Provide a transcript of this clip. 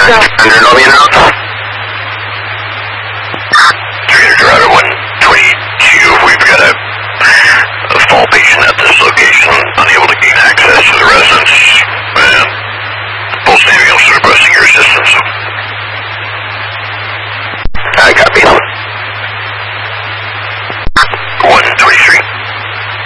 Under Lobby now. Driver 122, we've got a fall patient at this location, unable to gain access to the residence, and Pulse ambulance requesting your assistance. Copy.